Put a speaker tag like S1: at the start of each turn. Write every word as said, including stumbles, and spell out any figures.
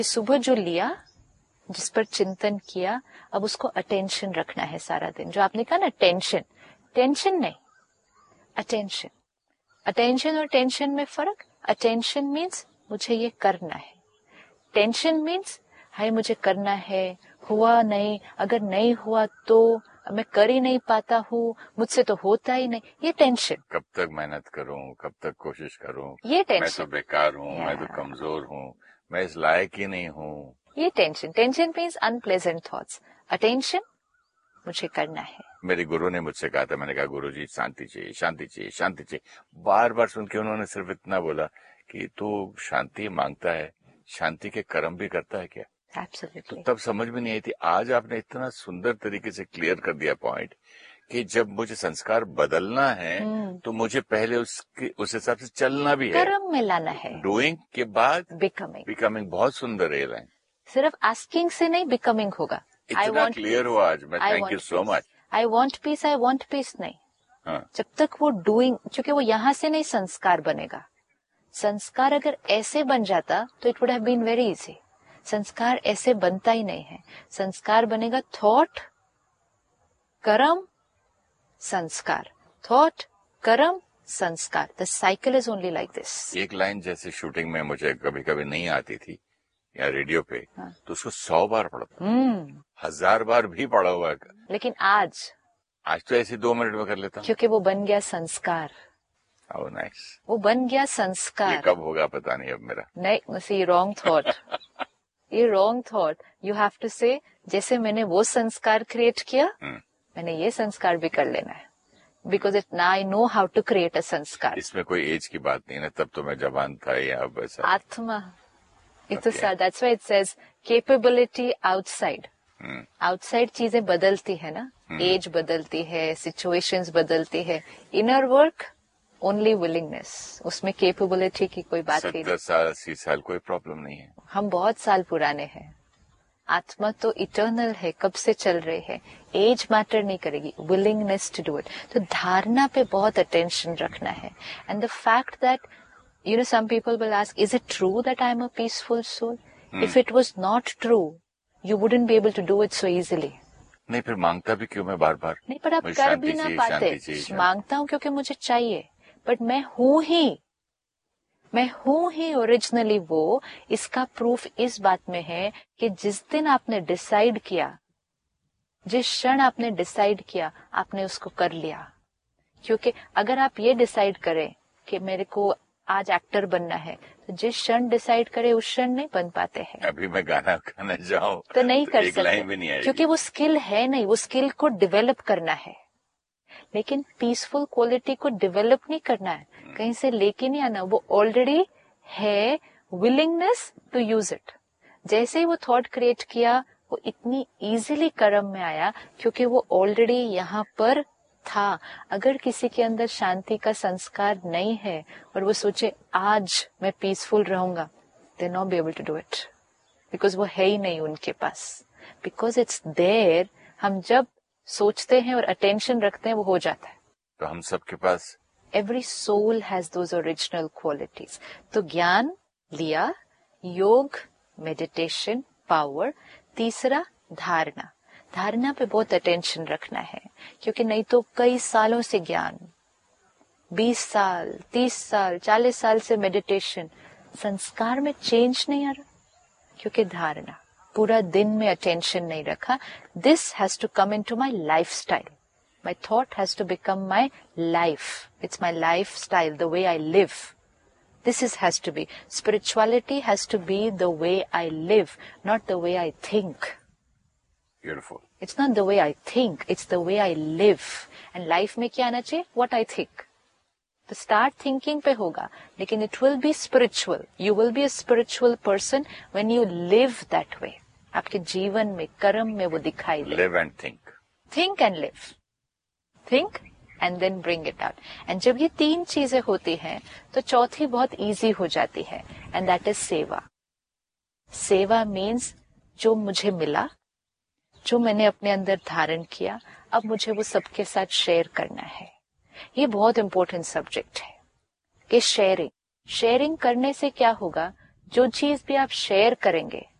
S1: सुबह जो लिया, जिस पर चिंतन किया, अब उसको अटेंशन रखना है सारा दिन। जो आपने कहा ना टेंशन, टेंशन नहीं, अटेंशन। अटेंशन और टेंशन में फर्क। अटेंशन मीन्स मुझे ये करना है, टेंशन मीन्स हाय मुझे करना है, हुआ नहीं, अगर नहीं हुआ तो मैं कर ही नहीं पाता हूँ, मुझसे तो होता ही नहीं, ये टेंशन।
S2: कब तक मेहनत करूं, कब तक कोशिश करूं,
S1: ये टेंशन।
S2: मैं तो बेकार हूँ, मैं तो कमजोर हूँ, मैं इस लायक ही नहीं हूँ,
S1: ये tension. Tension means unpleasant thoughts. Attention मुझे करना है।
S2: मेरे गुरु ने मुझसे कहा था, मैंने कहा गुरु जी शांति चाहिए, शांति चाहिए, शांति चाहिए। बार बार सुन के उन्होंने सिर्फ इतना बोला कि तू शांति मांगता है, शांति के कर्म भी करता है क्या?
S1: Absolutely.
S2: तो तब समझ में नहीं आई थी। आज आपने इतना सुंदर तरीके से क्लियर कर दिया पॉइंट कि जब मुझे संस्कार बदलना है तो मुझे पहले उसके उस हिसाब से चलना भी है,
S1: कर्म में लाना है।
S2: डूइंग के बाद
S1: बिकमिंग।
S2: बिकमिंग। बहुत सुंदर है लाइन।
S1: सिर्फ आस्किंग से नहीं बिकमिंग होगा।
S2: इतना क्लियर हुआ आज, मैं thank you so much.
S1: I want piece, I want piece नहीं।
S2: हाँ।
S1: जब तक वो डूइंग, क्योंकि वो यहाँ से नहीं संस्कार बनेगा। संस्कार अगर ऐसे बन जाता तो it would have been very easy. संस्कार ऐसे बनता ही नहीं है। संस्कार बनेगा थॉट, कर्म, संस्कार, थॉट, कर्म, संस्कार। The cycle is only like this.
S2: एक लाइन जैसे शूटिंग में मुझे कभी कभी नहीं आती थी या रेडियो पे,
S1: हाँ।
S2: तो उसको सौ बार पढ़ता, हजार बार भी पढ़ा हुआ है।
S1: लेकिन आज
S2: आज तो ऐसे दो मिनट में कर लेता हूँ,
S1: क्योंकि वो बन गया संस्कार।
S2: Oh, nice.
S1: वो बन गया संस्कार।
S2: ये कब होगा पता नहीं अब मेरा।
S1: नहीं, सी रॉन्ग थॉट, ये wrong thought. You have to से जैसे मैंने वो संस्कार क्रिएट किया, hmm. मैंने ये संस्कार भी कर लेना है। Because it now I know how to create a संस्कार।
S2: इसमें कोई एज की बात नहीं ना, तब तो मैं जवान था या अब ऐसा।
S1: आत्मा, it is that's why it says capability outside. Outside चीजें बदलती है ना, एज hmm. बदलती है, सिचुएशंस बदलती है। इनर वर्क ओनली विलिंगनेस, उसमें कैपेबिलिटी की कोई बात ही नहीं।
S2: सत्तर साल अस्सी साल कोई प्रॉब्लम नहीं है।
S1: हम बहुत साल पुराने हैं। आत्मा तो इटर्नल है, कब से चल रहे हैं। एज मैटर नहीं करेगी, विलिंगनेस टू डू इट। तो धारणा पे बहुत अटेंशन रखना है। And the fact that you know some people will ask, is it true that I am a peaceful soul? If it was not true you wouldn't be able to do it so easily.
S2: नहीं, फिर मांगता भी क्यों मैं बार बार?
S1: नहीं, पर आप कर भी ना पाते। मांगता हूँ क्योंकि मुझे चाहिए, बट मैं हूं ही, मैं हूं ही ओरिजिनली वो। इसका प्रूफ इस बात में है कि जिस दिन आपने डिसाइड किया, जिस क्षण आपने डिसाइड किया, आपने उसको कर लिया। क्योंकि अगर आप ये डिसाइड करें कि मेरे को आज एक्टर बनना है, तो जिस क्षण डिसाइड करे उस क्षण नहीं बन पाते हैं।
S2: अभी मैं गाना गाने जाऊं
S1: तो नहीं
S2: तो
S1: कर
S2: एक लाइन भी नहीं
S1: सकते,
S2: आएगी।
S1: क्योंकि वो स्किल है नहीं, वो स्किल को डेवलप करना है। लेकिन पीसफुल क्वालिटी को डेवलप नहीं करना है, कहीं से लेके नहीं आना, वो ऑलरेडी है। Willingness to use it. जैसे ही वो थॉट क्रिएट किया, वो इतनी इजीली कर्म में आया क्योंकि वो ऑलरेडी यहाँ पर था। अगर किसी के अंदर शांति का संस्कार नहीं है और वो सोचे आज मैं पीसफुल रहूंगा, they not be able to do it, because वो है ही नहीं उनके पास। Because it's there. हम जब सोचते हैं और अटेंशन रखते हैं, वो हो जाता है।
S2: तो हम सबके पास
S1: every soul has those original qualities. तो ज्ञान लिया, योग, मेडिटेशन, पावर। तीसरा धारणा। धारणा पे बहुत अटेंशन रखना है, क्योंकि नहीं तो कई सालों से ज्ञान, बीस साल, तीस साल, चालीस साल से मेडिटेशन, संस्कार में चेंज नहीं आ रहा, क्योंकि धारणा, पूरा दिन में अटेंशन नहीं रखा। This has to come into my lifestyle. My thought has to become my life. It's my lifestyle, the way I live. This is has to be. Spirituality has to be the way I live, not the way I think.
S2: Beautiful.
S1: It's not the way I think, it's the way I live. And life में क्या आना चाहिए? What I think. तो start thinking पे होगा, लेकिन it will be spiritual. You will be a spiritual person when you live that way. आपके जीवन में, कर्म में वो दिखाई दे.
S2: Live and think.
S1: Think and live. Think and then bring it out. And जब ये तीन चीजें होती हैं, तो चौथी बहुत इजी हो जाती है, and that is सेवा. सेवा means जो मुझे मिला, जो मैंने अपने अंदर धारण किया, अब मुझे वो सबके साथ शेयर करना है. ये बहुत इंपॉर्टेंट सब्जेक्ट है कि शेयरिंग. शेयरिंग करने से क्या होगा? जो चीज भी आप शेयर करेंगे